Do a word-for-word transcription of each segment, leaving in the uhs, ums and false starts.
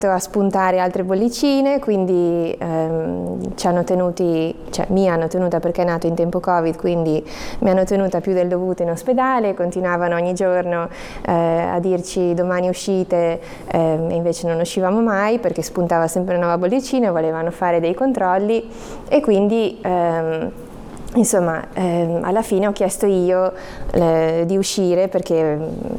a spuntare altre bollicine, quindi ehm, ci hanno tenuti, cioè mi hanno tenuta perché è nato in tempo Covid, quindi mi hanno tenuta più del dovuto in ospedale, continuavano ogni giorno eh, a dirci domani uscite eh, e invece non uscivamo mai perché spuntava sempre una nuova bollicina, volevano fare dei controlli e quindi ehm, insomma ehm, alla fine ho chiesto io eh, di uscire perché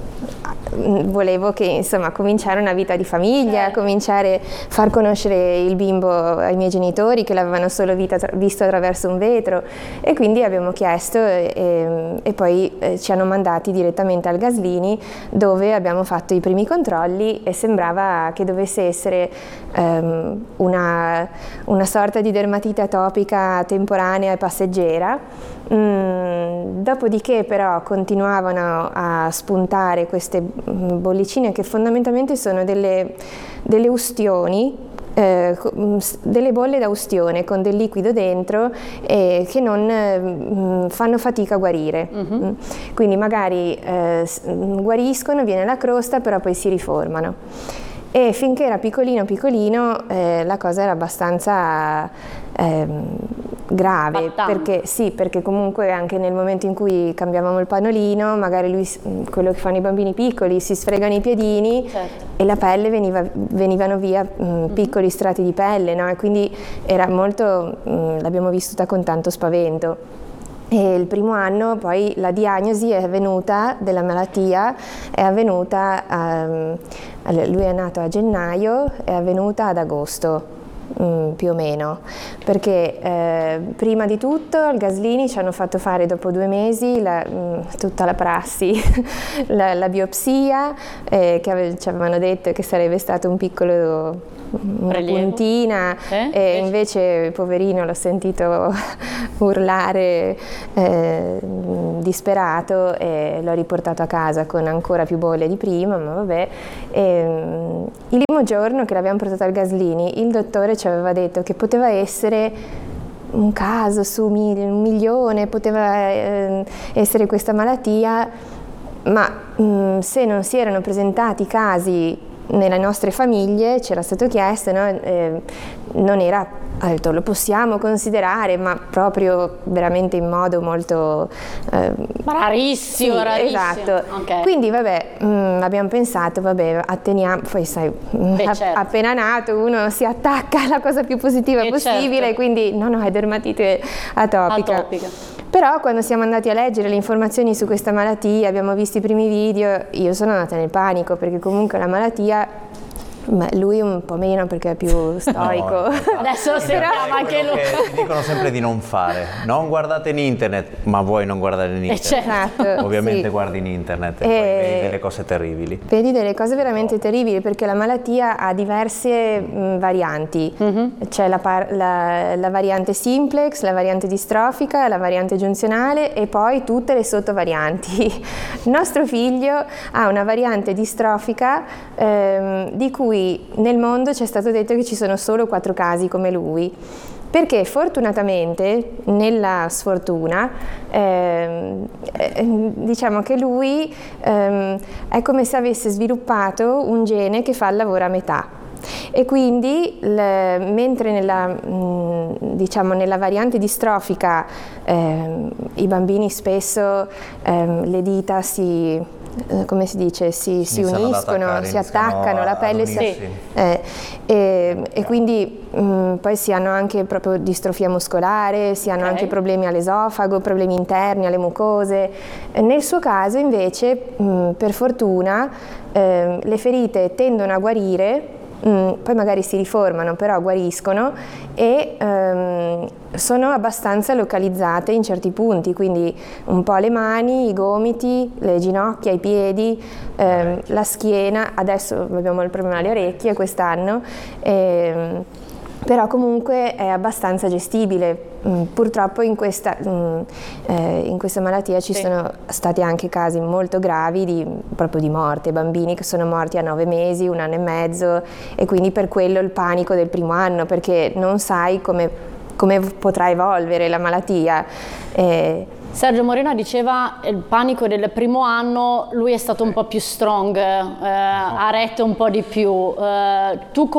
volevo che insomma cominciare una vita di famiglia, certo. cominciare a far conoscere il bimbo ai miei genitori che l'avevano solo vita, visto attraverso un vetro e quindi abbiamo chiesto e, e, e poi eh, ci hanno mandati direttamente al Gaslini dove abbiamo fatto i primi controlli e sembrava che dovesse essere um, una, una sorta di dermatite atopica temporanea e passeggera. Mm, dopodiché però continuavano a spuntare queste bollicine che fondamentalmente sono delle, delle ustioni, eh, delle bolle da ustione con del liquido dentro eh, che non eh, fanno fatica a guarire. Uh-huh. Quindi magari eh, guariscono, viene la crosta, però poi si riformano. E finché era piccolino piccolino eh, la cosa era abbastanza eh, grave, perché, sì, perché comunque anche nel momento in cui cambiavamo il pannolino, magari lui, quello che fanno i bambini piccoli, si sfregano i piedini, certo. E la pelle veniva, venivano via mh, piccoli strati di pelle, no? E quindi era molto, mh, l'abbiamo vissuta con tanto spavento. E il primo anno poi la diagnosi è avvenuta della malattia, è avvenuta, um, lui è nato a gennaio, è avvenuta ad agosto. Mm, più o meno, perché eh, prima di tutto al Gaslini ci hanno fatto fare dopo due mesi la, mm, tutta la prassi, la, la biopsia, eh, che ave- ci avevano detto che sarebbe stato un piccolo una Prelievo. puntina eh? E invece poverino l'ho sentito urlare eh, disperato e l'ho riportato a casa con ancora più bolle di prima, ma vabbè. E, il primo giorno che l'abbiamo portato al Gaslini il dottore ci aveva detto che poteva essere un caso su un milione, poteva eh, essere questa malattia, ma mh, se non si erano presentati casi nelle nostre famiglie, c'era stato chiesto, no? eh, non era, ha detto, lo possiamo considerare, ma proprio veramente in modo molto eh, rarissimo, sì, rarissimo. Esatto. Okay. Quindi vabbè, mh, abbiamo pensato, vabbè, atteniamo, poi sai, Beh, a, certo. appena nato uno si attacca alla cosa più positiva e possibile, certo. quindi no, no, è dermatite atopica. atopica. Però quando siamo andati a leggere le informazioni su questa malattia, abbiamo visto i primi video, io sono andata nel panico perché comunque la malattia, beh, lui un po' meno perché è più stoico. No, adesso sentiamo anche lui. Ti dicono sempre di non fare, non guardate in internet, ma vuoi non guardare in internet. Certo, Ovviamente sì. guardi in internet e, e poi vedi delle cose terribili. Vedi delle cose veramente terribili perché la malattia ha diverse mh, varianti. Mm-hmm. C'è la, par- la, la variante simplex, la variante distrofica, la variante giunzionale e poi tutte le sottovarianti. Il nostro figlio ha una variante distrofica ehm, di cui nel mondo ci è stato detto che ci sono solo quattro casi come lui, perché fortunatamente nella sfortuna ehm, eh, diciamo che lui ehm, è come se avesse sviluppato un gene che fa il lavoro a metà. E quindi le, mentre nella, mh, diciamo, nella variante distrofica ehm, i bambini spesso ehm, le dita si come si dice, si, si uniscono, attaccare, si attaccano, la pelle si eh, e, e quindi mh, poi si hanno anche proprio distrofia muscolare, si hanno okay. anche problemi all'esofago, problemi interni alle mucose. Nel suo caso invece, mh, per fortuna, eh, le ferite tendono a guarire. Mm, poi magari si riformano, però guariscono e ehm, sono abbastanza localizzate in certi punti, quindi un po' le mani, i gomiti, le ginocchia, i piedi, ehm, la schiena, adesso abbiamo il problema alle orecchie quest'anno, ehm, però comunque è abbastanza gestibile. Mm, purtroppo in questa, mm, eh, in questa malattia ci sì. sono stati anche casi molto gravi di, proprio di morte, bambini che sono morti a nove mesi, un anno e mezzo e quindi per quello il panico del primo anno perché non sai come, come potrà evolvere la malattia. Eh, Sergio Morena diceva il panico del primo anno, lui è stato un po' più strong, eh, ha retto un po' di più. Eh, tu